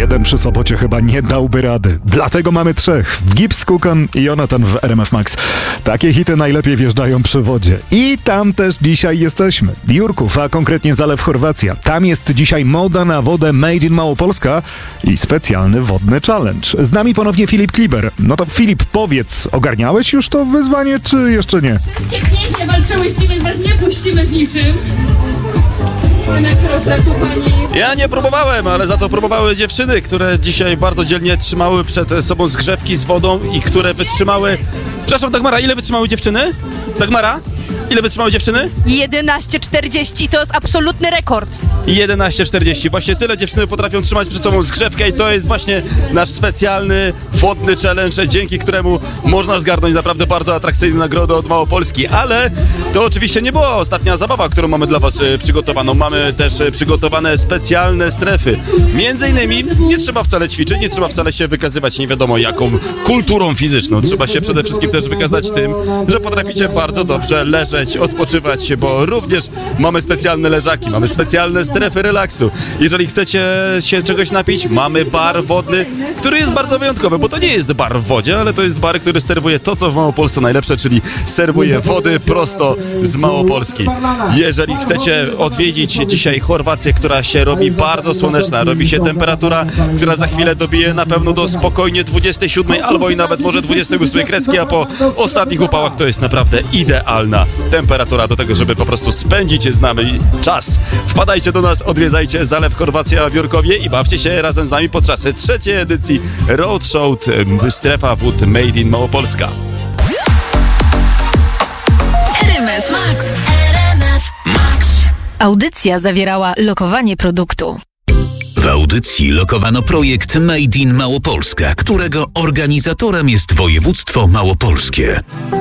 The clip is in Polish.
Jeden przy Sopocie chyba nie dałby rady. Dlatego mamy trzech. Gibbs, Kukan i Jonathan w RMF Max. Takie hity najlepiej wjeżdżają przy wodzie. I tam też dzisiaj jesteśmy. Jurków, a konkretnie Zalew Chorwacja. Tam jest dzisiaj moda na wodę Made in Małopolska i specjalny wodny challenge. Z nami ponownie Filip Kliber. No to Filip, powiedz, ogarniałeś już to wyzwanie, czy jeszcze nie? Wszystkie pięknie walczyłyście, więc was nie puścimy z niczym. Proszę, tu pani. Ja nie próbowałem, ale za to próbowały dziewczyny, które dzisiaj bardzo dzielnie trzymały przed sobą zgrzewki z wodą i które wytrzymały... Przepraszam, Dagmara, ile wytrzymały dziewczyny? Dagmara? Ile wytrzymały dziewczyny? 11:40 to jest absolutny rekord. 11:40. Właśnie tyle dziewczyny potrafią trzymać przed sobą zgrzewkę i to jest właśnie nasz specjalny wodny challenge, dzięki któremu można zgarnąć naprawdę bardzo atrakcyjne nagrody od Małopolski. Ale to oczywiście nie była ostatnia zabawa, którą mamy dla was przygotowaną. Mamy też przygotowane specjalne strefy. Między innymi nie trzeba wcale ćwiczyć, nie trzeba wcale się wykazywać nie wiadomo jaką kulturą fizyczną. Trzeba się przede wszystkim też wykazać tym, że potraficie bardzo dobrze leżeć, odpoczywać, bo również mamy specjalne leżaki, mamy specjalne strefy relaksu. Jeżeli chcecie się czegoś napić, mamy bar wodny, który jest bardzo wyjątkowy, bo to nie jest bar w wodzie, ale to jest bar, który serwuje to, co w Małopolsce najlepsze, czyli serwuje wody prosto z Małopolski. Jeżeli chcecie odwiedzić dzisiaj Chorwację, która się robi bardzo słoneczna, robi się temperatura, która za chwilę dobije na pewno do spokojnie 27 albo i nawet może 28 kreski, a po ostatnich upałach to jest naprawdę idealna temperatura do tego, żeby po prostu spędzić z nami czas. Wpadajcie do nas, odwiedzajcie Zalew Chorwacja w Jurkowie i bawcie się razem z nami podczas trzeciej edycji Roadshow Strefa Wód Made in Małopolska. RMF Max. RMF Max. Audycja zawierała lokowanie produktu. W audycji lokowano projekt Made in Małopolska, którego organizatorem jest województwo małopolskie.